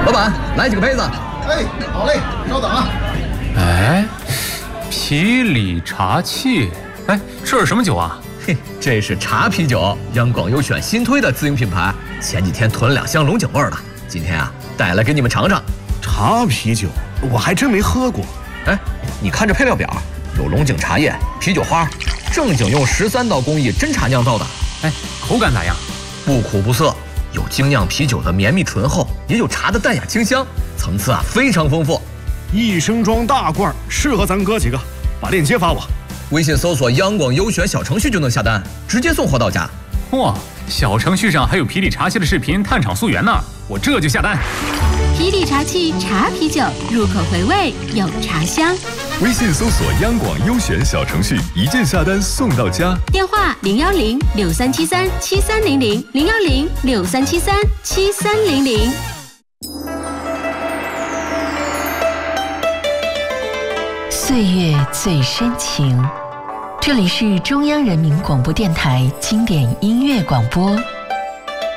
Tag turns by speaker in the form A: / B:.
A: 老板，来几个杯子。
B: 哎，好嘞，稍等啊。
C: 哎，啤礼茶器，哎，这是什么酒啊？
A: 嘿，这是茶啤酒，央广优选新推的自营品牌。前几天囤了2箱龙井味的，今天啊带来给你们尝尝。
B: 茶啤酒，我还真没喝过。
A: 哎，你看这配料表，有龙井茶叶、啤酒花，正经用13道工艺真茶酿造的。
C: 哎，口感咋样？
A: 不苦不涩，有精酿啤酒的绵密醇厚，也有茶的淡雅清香，层次啊非常丰富。
B: 1升装大罐，适合咱哥几个。把链接发我。
A: 微信搜索央广优选小程序就能下单，直接送货到家。
C: 哇，小程序上还有啤礼茶器的视频探厂溯源呢，我这就下单。
D: 啤礼茶器茶啤酒，入口回味有茶香。
E: 微信搜索央广优选小程序，一键下单送到家。
D: 电话010-6373-7300，010-6373-7300。
F: 岁月最深情，这里是中央人民广播电台经典音乐广播。